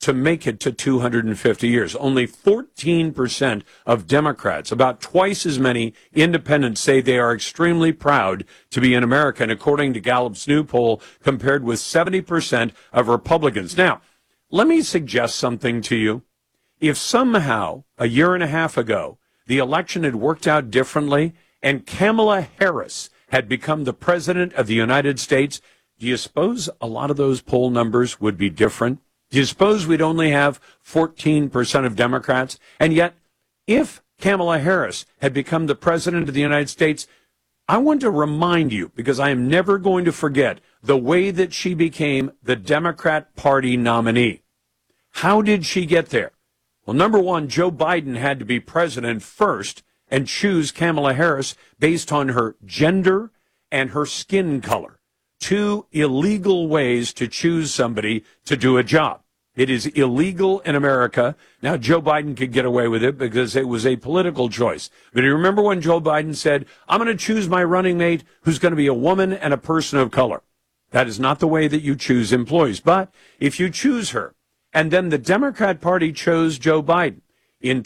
to make it to 250 years. Only 14% of Democrats, about twice as many independents, say they are extremely proud to be an American, according to Gallup's new poll, compared with 70% of Republicans. Now, let me suggest something to you. If somehow, a year and a half ago, the election had worked out differently and Kamala Harris had become the president of the United States, do you suppose a lot of those poll numbers would be different? Do you suppose we'd only have 14% of Democrats? And yet, if Kamala Harris had become the president of the United States, I want to remind you, because I am never going to forget the way that she became the Democrat Party nominee. How did she get there? Well, number one, Joe Biden had to be president first and choose Kamala Harris based on her gender and her skin color. Two illegal ways to choose somebody to do a job. It is illegal in America. Now, Joe Biden could get away with it because it was a political choice. But do you remember when Joe Biden said, I'm going to choose my running mate who's going to be a woman and a person of color? That is not the way that you choose employees. But if you choose her, and then the Democrat Party chose Joe Biden in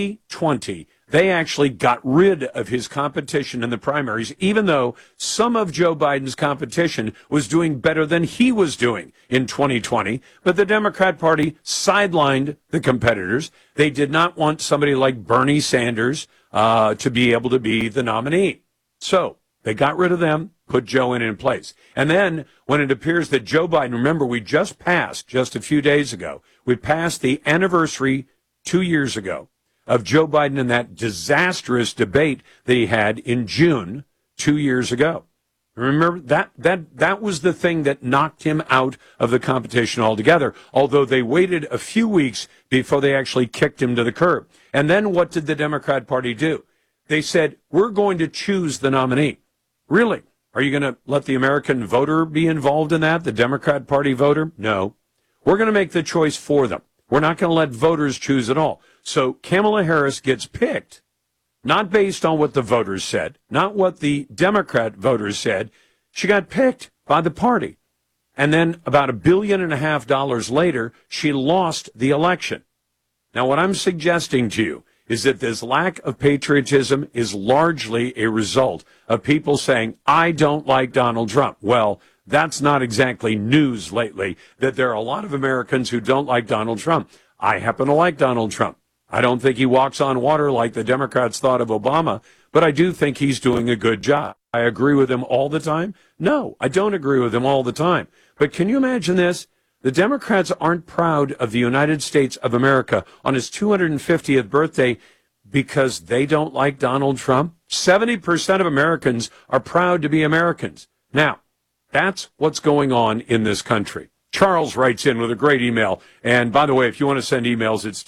2020, they actually got rid of his competition in the primaries, even though some of Joe Biden's competition was doing better than he was doing in 2020. But the Democrat Party sidelined the competitors. They did not want somebody like Bernie Sanders to be able to be the nominee. So they got rid of them, put Joe in place. And then when it appears that Joe Biden, remember, we just passed, just a few days ago, we passed the anniversary 2 years ago of Joe Biden and that disastrous debate that he had in June 2 years ago. Remember, that was the thing that knocked him out of the competition altogether, although they waited a few weeks before they actually kicked him to the curb. And then what did the Democrat Party do? They said, we're going to choose the nominee. Really? Are you going to let the American voter be involved in that, the Democrat Party voter? No. We're going to make the choice for them. We're not going to let voters choose at all. So Kamala Harris gets picked, not based on what the voters said, not what the Democrat voters said. She got picked by the party. And then about $1.5 billion later, she lost the election. Now, what I'm suggesting to you is that this lack of patriotism is largely a result of people saying, I don't like Donald Trump. Well, that's not exactly news lately, that there are a lot of Americans who don't like Donald Trump. I happen to like Donald Trump. I don't think he walks on water like the Democrats thought of Obama, but I do think he's doing a good job. I agree with him all the time? No, I don't agree with him all the time. But can you imagine this? The Democrats aren't proud of the United States of America on his 250th birthday because they don't like Donald Trump. 70% of Americans are proud to be Americans. Now, that's what's going on in this country. Charles writes in with a great email. And by the way, if you want to send emails, it's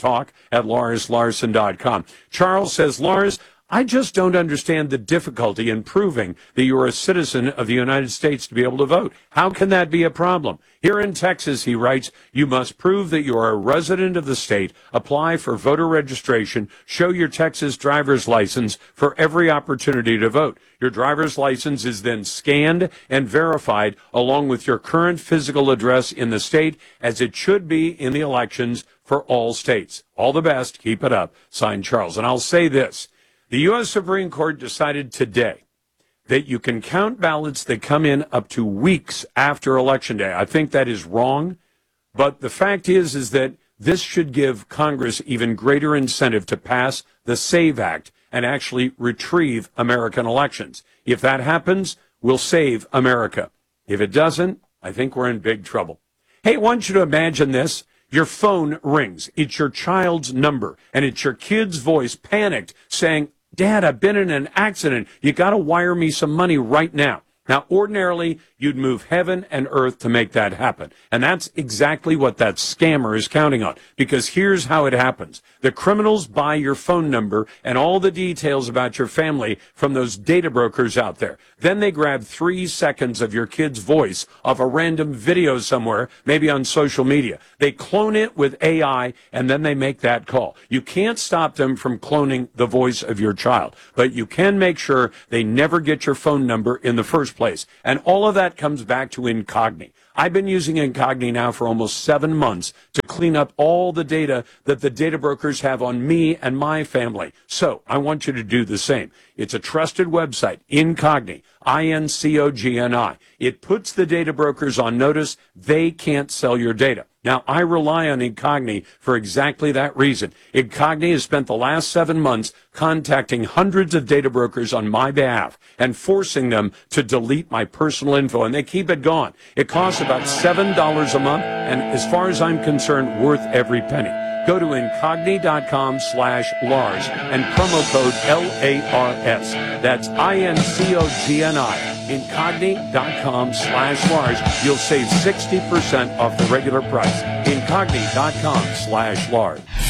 talk@LarsLarson.com. Charles says, Lars, I just don't understand the difficulty in proving that you're a citizen of the United States to be able to vote. How can that be a problem? Here in Texas, he writes, you must prove that you are a resident of the state, apply for voter registration, show your Texas driver's license for every opportunity to vote. Your driver's license is then scanned and verified along with your current physical address in the state, as it should be in the elections for all states. All the best. Keep it up. Signed, Charles. And I'll say this. The U.S. Supreme Court decided today that you can count ballots that come in up to weeks after Election Day. I think that is wrong, but the fact is that this should give Congress even greater incentive to pass the SAVE Act and actually retrieve American elections. If that happens, we'll save America. If it doesn't, I think we're in big trouble. Hey, I want you to imagine this. Your phone rings. It's your child's number, and it's your kid's voice, panicked, saying, Dad, I've been in an accident. You got to wire me some money right now. Now, ordinarily, you'd move heaven and earth to make that happen. And that's exactly what that scammer is counting on. Because here's how it happens. The criminals buy your phone number and all the details about your family from those data brokers out there. Then they grab 3 seconds of your kid's voice off a random video somewhere, maybe on social media. They clone it with AI, and then they make that call. You can't stop them from cloning the voice of your child, but you can make sure they never get your phone number in the first place. And all of that comes back to Incogni. I've been using Incogni now for almost 7 months to clean up all the data that the data brokers have on me and my family. So I want you to do the same. It's a trusted website, Incogni, INCOGNI. It puts the data brokers on notice they can't sell your data. Now, I rely on Incogni for exactly that reason. Incogni has spent the last 7 months contacting hundreds of data brokers on my behalf and forcing them to delete my personal info, and they keep it gone. It costs about $7 a month, and as far as I'm concerned, worth every penny. Go to Incogni.com/Lars and promo code LARS. That's INCOGNI. Incogni.com/Lars. You'll save 60% off the regular price. Incogni.com/Lars.